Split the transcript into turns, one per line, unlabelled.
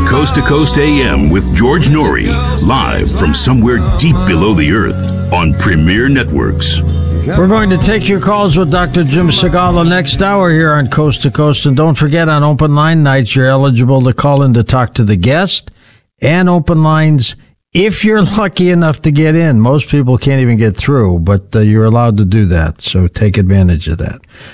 Coast to Coast AM with George Norrie, live from somewhere deep below the earth on Premier Networks.
We're going to take your calls with Dr. Jim Segala next hour here on Coast to Coast. And don't forget, on open line nights, you're eligible to call in to talk to the guest, and open lines if you're lucky enough to get in. Most people can't even get through, but you're allowed to do that. So take advantage of that.